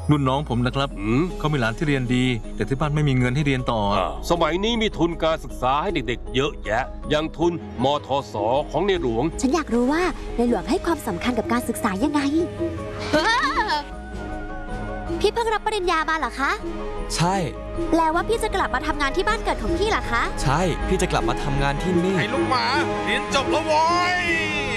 รุ่นน้องผมนะครับเขามีหลานที่เรียนดีแต่ที่บ้านไม่มีเงินให้เรียนต่อสมัยนี้มีทุนการศึกษาให้เด็กๆเยอะแยะอย่างทุนมทส.ของในหลวงฉันอยากรู้ว่าในหลวงให้ความสำคัญกับการศึกษายังไงพี่เพิ่งรับปริญญามาเหรอคะใช่แปลว่าพี่จะกลับมาทำงานที่บ้านเกิดของพี่เหรอคะใช่พี่จะกลับมาทำงานที่นี่ไอ้ลูกหมาเรียนจบแล้วโว้ย